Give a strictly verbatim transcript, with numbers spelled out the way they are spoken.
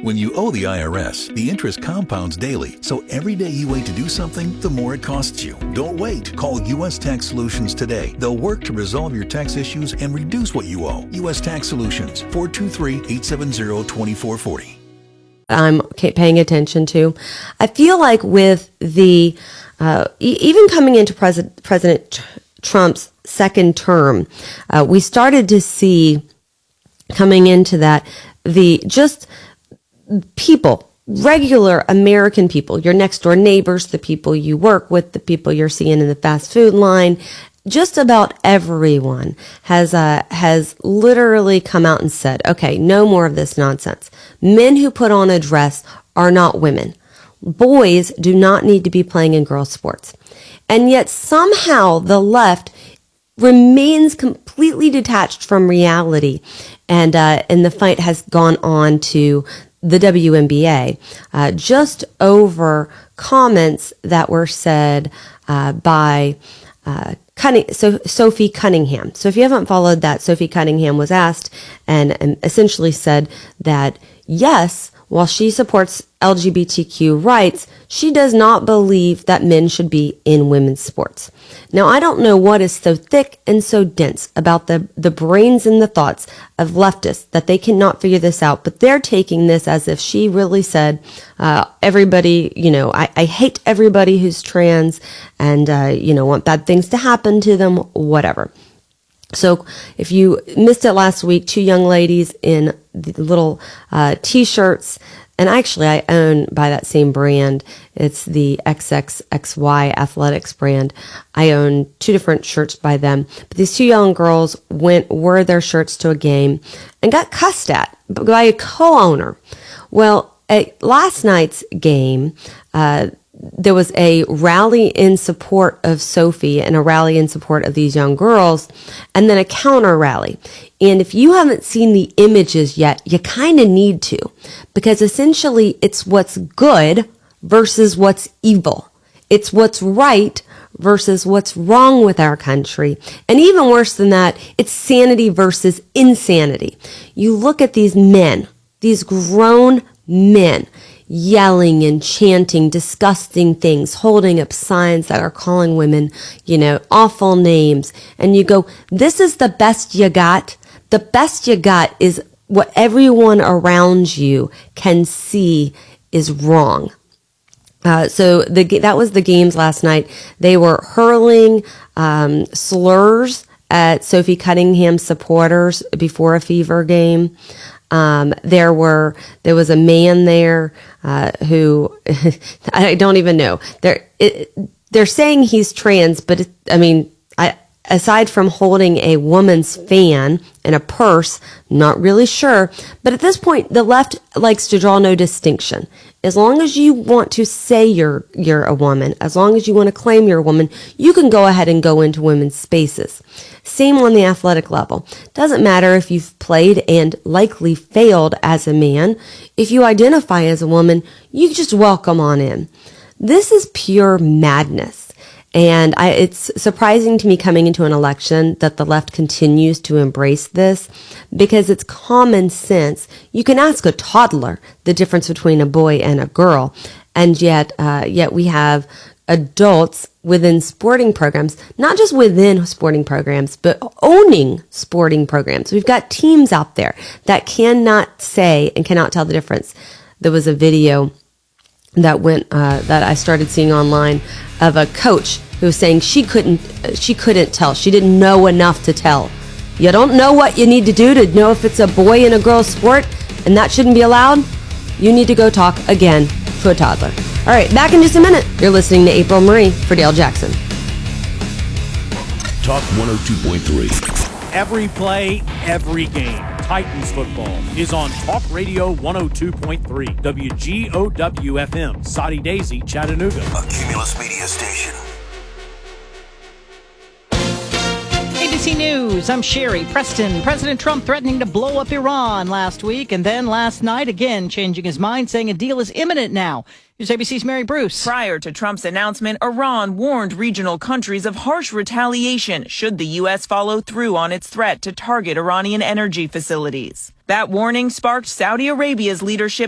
When you owe the I R S, the interest compounds daily, so every day you wait to do something, the more it costs you. Don't wait. Call U S Tax Solutions today. They'll work to resolve your tax issues and reduce what you owe. U S Tax Solutions, four two three, eight seven zero, two four four zero. I'm paying attention to. I feel like with the, uh, e- even coming into President, President Trump's second term, uh, we started to see coming into that, the just people, regular American people, your next door neighbors, the people you work with, the people you're seeing in the fast food line, just about everyone has uh, has literally come out and said, okay, no more of this nonsense. Men who put on a dress are not women. Boys do not need to be playing in girls' sports. And yet somehow the left remains completely detached from reality. And, uh, and the fight has gone on to the W N B A, uh, just over comments that were said, uh, by, uh, Cunning, so Sophie Cunningham. So if you haven't followed that, Sophie Cunningham was asked and, and essentially said that, yes, while she supports L G B T Q rights, she does not believe that men should be in women's sports. Now, I don't know what is so thick and so dense about the, the brains and the thoughts of leftists that they cannot figure this out, but they're taking this as if she really said, uh, everybody, you know, I, I hate everybody who's trans and, uh, you know, want bad things to happen to them, whatever. So if you missed it last week, two young ladies in the little uh, T-shirts, and actually I own by that same brand. It's the X X X Y Athletics brand. I own two different shirts by them. But these two young girls went, wore their shirts to a game and got cussed at by a co-owner. Well, at last night's game, uh, there was a rally in support of Sophie and a rally in support of these young girls, and then a counter rally. And if you haven't seen the images yet, you kind of need to, because essentially it's what's good versus what's evil. It's what's right versus what's wrong with our country. And even worse than that, it's sanity versus insanity. You look at these men, these grown men, yelling and chanting disgusting things, holding up signs that are calling women, you know, awful names. And you go, this is the best you got. The best you got is what everyone around you can see is wrong. Uh, so the that was the games last night. They were hurling um, slurs at Sophie Cunningham supporters before a Fever game. Um, there were, there was a man there, uh, who, I don't even know. They're, it, they're saying he's trans, but it, I mean, I, aside from holding a woman's fan in a purse, not really sure. But at this point, the left likes to draw no distinction. As long as you want to say you're, you're a woman, as long as you want to claim you're a woman, you can go ahead and go into women's spaces. Same on the athletic level. Doesn't matter if you've played and likely failed as a man. If you identify as a woman, you just welcome on in. This is pure madness. And I, it's surprising to me coming into an election that the left continues to embrace this, because it's common sense. You can ask a toddler the difference between a boy and a girl, and yet, uh, yet we have adults within sporting programs, not just within sporting programs, but owning sporting programs. We've got teams out there that cannot say and cannot tell the difference. There was a video that went uh, that I started seeing online of a coach who was saying she couldn't she couldn't tell. She didn't know enough to tell. You don't know what you need to do to know if it's a boy and a girl sport, and that shouldn't be allowed. You need to go talk again to a toddler. All right, back in just a minute. You're listening to April Marie for Dale Jackson. Talk one oh two point three. Every play, every game. Titans football is on Talk Radio one oh two point three. W G O W F M, Soddy Daisy, Chattanooga. A Cumulus Media Station. A B C News, I'm Sherry Preston. President Trump threatening to blow up Iran last week, and then last night again changing his mind, saying a deal is imminent now. Here's A B C's Mary Bruce. Prior to Trump's announcement, Iran warned regional countries of harsh retaliation should the U S follow through on its threat to target Iranian energy facilities. That warning sparked Saudi Arabia's leadership